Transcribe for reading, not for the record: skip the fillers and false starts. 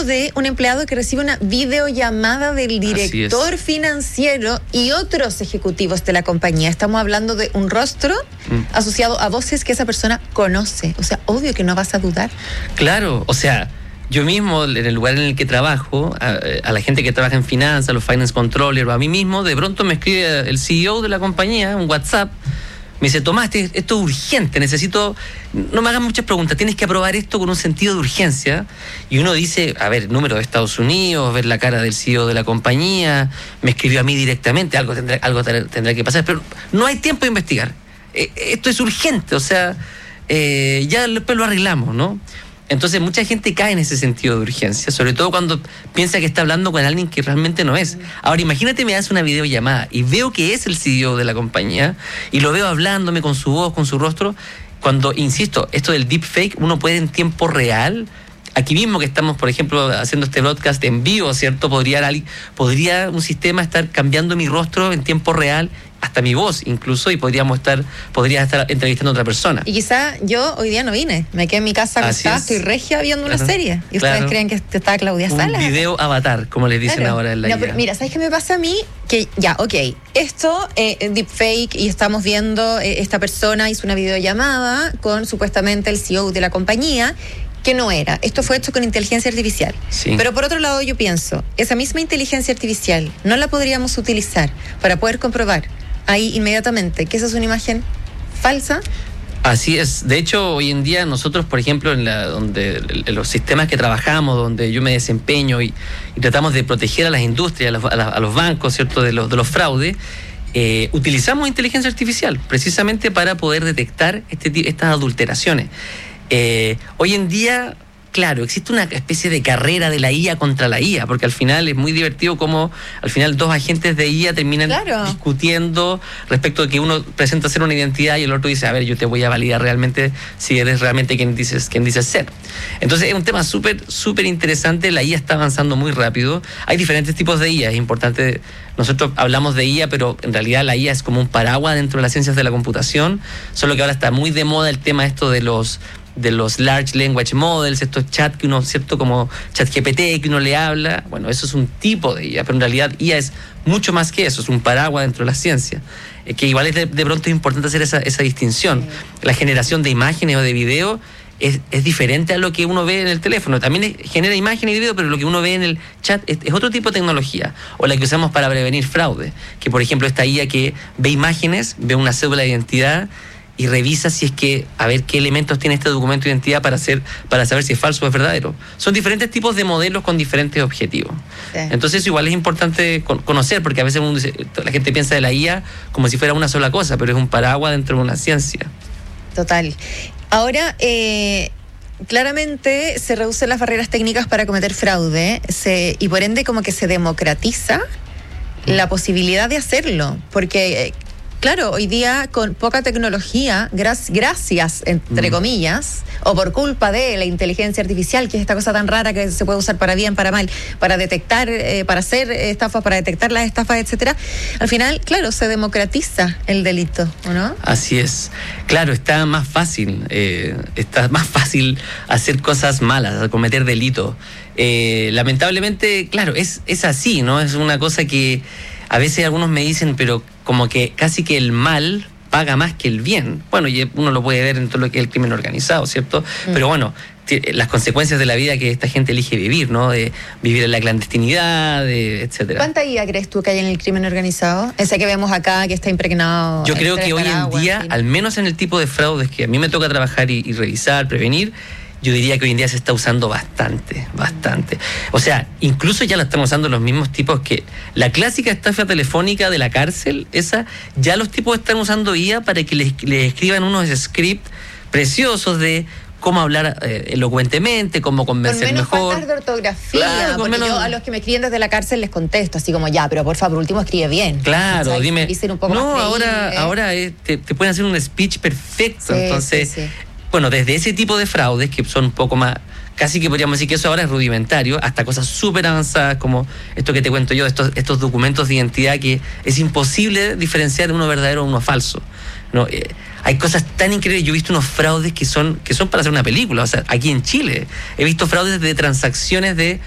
de un empleado que recibe una videollamada del director financiero y otros ejecutivos de la compañía. Estamos hablando de un rostro asociado a voces que esa persona conoce. O sea, obvio que no vas a dudar. Claro, o sea, yo mismo, en el lugar en el que trabajo, a la gente que trabaja en finanzas, los finance controllers, o a mí mismo, de pronto me escribe el CEO de la compañía, un WhatsApp. Me dice, Tomás, esto es urgente, no me hagas muchas preguntas, tienes que aprobar esto con un sentido de urgencia. Y uno dice, a ver, número de Estados Unidos, ver la cara del CEO de la compañía, me escribió a mí directamente, algo tendrá que pasar, pero no hay tiempo de investigar. Esto es urgente, o sea, ya después lo arreglamos, ¿no? Entonces mucha gente cae en ese sentido de urgencia, sobre todo cuando piensa que está hablando con alguien que realmente no es. Ahora imagínate, me hace una videollamada y veo que es el CEO de la compañía y lo veo hablándome con su voz, con su rostro. Cuando, insisto, esto del deepfake, uno puede en tiempo real, aquí mismo que estamos, por ejemplo, haciendo este broadcast en vivo, ¿cierto? Podría un sistema estar cambiando mi rostro en tiempo real, hasta mi voz incluso, y podría estar entrevistando a otra persona. Y quizá yo hoy día no vine, me quedé en mi casa acostada, estoy regia viendo una serie. Y ustedes creen que está Claudia Salas. Un video avatar, como les dicen ahora en la IA. Pero mira, ¿sabes qué me pasa a mí? Que ya, esto, deepfake, y estamos viendo, esta persona hizo una videollamada con supuestamente el CEO de la compañía, que no era. Esto fue hecho con inteligencia artificial. Sí. Pero por otro lado yo pienso, esa misma inteligencia artificial no la podríamos utilizar para poder comprobar ahí inmediatamente que esa es una imagen falsa. Así es. De hecho, hoy en día nosotros, por ejemplo, en los sistemas que trabajamos, donde yo me desempeño y tratamos de proteger a las industrias, a los bancos, ¿cierto?, de los fraudes, utilizamos inteligencia artificial precisamente para poder detectar estas adulteraciones. Hoy en día, claro, existe una especie de carrera de la IA contra la IA, porque al final es muy divertido como al final dos agentes de IA terminan discutiendo respecto de que uno presenta ser una identidad y el otro dice, a ver, yo te voy a validar realmente si eres realmente quien dices ser. Entonces es un tema súper interesante. La IA está avanzando muy rápido. Hay diferentes tipos de IA, es importante. Nosotros hablamos de IA, pero en realidad la IA es como un paraguas dentro de las ciencias de la computación, solo que ahora está muy de moda el tema esto de los large language models, estos chats que uno, ¿cierto?, como ChatGPT, que uno le habla. Bueno, eso es un tipo de IA, pero en realidad IA es mucho más que eso, es un paraguas dentro de la ciencia, que igual de pronto es importante hacer esa distinción. Sí. La generación de imágenes o de video es diferente a lo que uno ve en el teléfono. También genera imágenes y video, pero lo que uno ve en el chat es otro tipo de tecnología, o la que usamos para prevenir fraude, que por ejemplo esta IA que ve imágenes, ve una cédula de identidad y revisa si es que, a ver qué elementos tiene este documento de identidad para saber si es falso o es verdadero. Son diferentes tipos de modelos con diferentes objetivos. Sí. Entonces eso igual es importante conocer, porque a veces la gente piensa de la IA como si fuera una sola cosa, pero es un paraguas dentro de una ciencia. Total. Ahora, claramente se reducen las barreras técnicas para cometer fraude, y por ende como que se democratiza la posibilidad de hacerlo, porque claro, hoy día con poca tecnología, gracias, entre comillas, o por culpa de la inteligencia artificial, que es esta cosa tan rara que se puede usar para bien, para mal, para detectar, para hacer estafas, para detectar las estafas, etcétera. Al final, claro, se democratiza el delito, ¿o no? Así es. Claro, está más fácil hacer cosas malas, cometer delitos. Lamentablemente, claro, es así, ¿no? Es una cosa que a veces algunos me dicen, pero como que casi que el mal paga más que el bien. Bueno, y uno lo puede ver en todo lo que es el crimen organizado, ¿cierto? Pero bueno, las consecuencias de la vida que esta gente elige vivir, ¿no? De vivir en la clandestinidad, etcétera. ¿Cuánta IA crees tú que hay en el crimen organizado? Ese que vemos acá, que está impregnado. Yo creo que hoy en día, al menos en el tipo de fraudes que a mí me toca trabajar y revisar, prevenir, yo diría que hoy en día se está usando bastante. O sea, incluso ya la estamos usando los mismos tipos que la clásica estafa telefónica de la cárcel, esa, ya los tipos están usando IA para que les escriban unos scripts preciosos de cómo hablar elocuentemente, cómo convencer mejor. Con menos faltas de ortografía, porque yo a los que me escriben desde la cárcel les contesto, así como, ya, pero por favor, último escribe bien. Claro, ¿sabes? dime. Un poco no, más ahora te pueden hacer un speech perfecto, sí, entonces... Sí. Bueno, desde ese tipo de fraudes que son un poco más, casi que podríamos decir que eso ahora es rudimentario, hasta cosas súper avanzadas como esto que te cuento yo, estos documentos de identidad que es imposible diferenciar uno verdadero de uno falso, ¿no? Hay cosas tan increíbles. Yo he visto unos fraudes que son para hacer una película. O sea, aquí en Chile he visto fraudes de transacciones de